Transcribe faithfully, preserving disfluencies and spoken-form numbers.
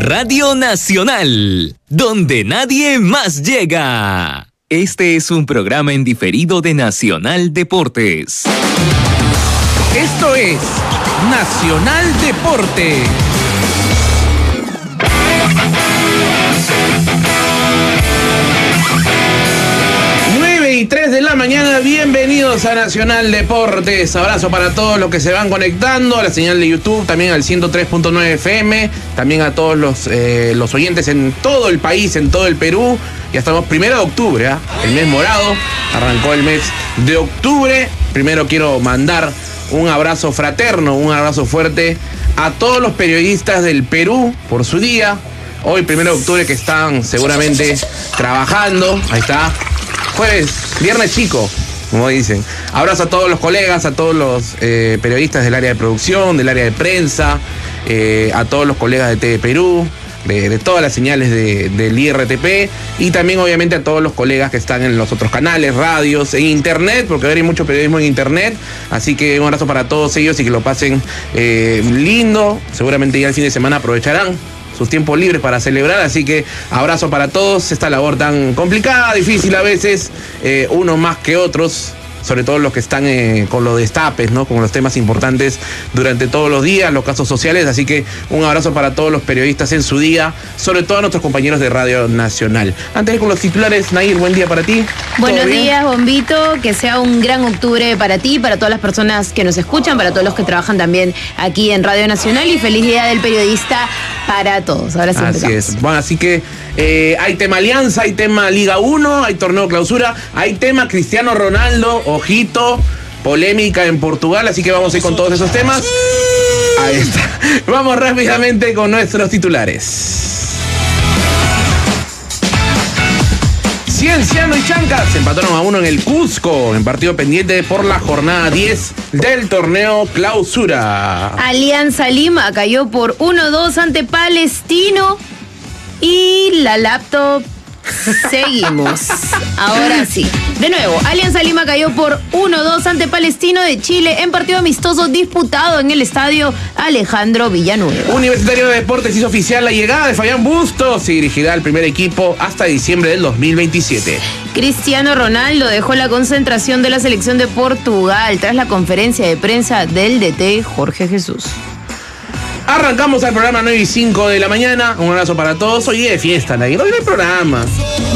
Radio Nacional, donde nadie más llega. Este es un programa en diferido de Nacional Deportes. Esto es Nacional Deporte. nueve y tres de la mañana, bienvenidos a Nacional Deportes. Abrazo para todos los que se van conectando a la señal de YouTube, también al ciento tres punto nueve F M, también a todos los, eh, los oyentes en todo el país, en todo el Perú. Ya estamos primero de octubre, ¿eh? El mes morado, arrancó el mes de octubre. Primero quiero mandar un abrazo fraterno, un abrazo fuerte a todos los periodistas del Perú por su día. Hoy, primero de octubre, que están seguramente trabajando. Ahí está. Jueves, viernes chico, como dicen. Abrazo a todos los colegas, a todos los eh, periodistas del área de producción, del área de prensa, eh, a todos los colegas de T V Perú, de, de todas las señales de, del I R T P, y también obviamente a todos los colegas que están en los otros canales, radios, en internet, porque ahora hay mucho periodismo en internet. Así que un abrazo para todos ellos y que lo pasen eh, lindo. Seguramente ya el fin de semana aprovecharán sus tiempos libres para celebrar, así que abrazo para todos. Esta labor tan complicada, difícil a veces, eh, unos más que otros, sobre todo los que están eh, con los destapes, ¿no? Con los temas importantes durante todos los días, los casos sociales. Así que un abrazo para todos los periodistas en su día, sobre todo a nuestros compañeros de Radio Nacional. Antes de ir con los titulares, Nair, buen día para ti. Buenos días, Bombito. Que sea un gran octubre para ti, para todas las personas que nos escuchan, para todos los que trabajan también aquí en Radio Nacional, y feliz día del periodista para todos. Ahora sí Así empezamos. es. Bueno, así que eh, hay tema Alianza, hay tema Liga uno, hay torneo clausura, hay tema Cristiano Ronaldo, ojito, polémica en Portugal, así que vamos a ir con todos esos temas. Ahí está. Vamos rápidamente con nuestros titulares. Cienciano y Chancas se empataron a uno en el Cusco, en partido pendiente por la jornada diez del torneo clausura. Alianza Lima cayó por uno dos ante Palestino, y la laptop seguimos. Ahora sí. De nuevo, Alianza Lima cayó por uno dos ante Palestino de Chile en partido amistoso disputado en el estadio Alejandro Villanueva. Universitario de Deportes hizo oficial la llegada de Fabián Bustos y dirigirá al primer equipo hasta diciembre del dos mil veintisiete. Cristiano Ronaldo dejó la concentración de la selección de Portugal tras la conferencia de prensa del D T Jorge Jesús. Arrancamos al programa nueve y cinco de la mañana. Un abrazo para todos. Hoy es de fiesta, Nair. Hoy no hay programa.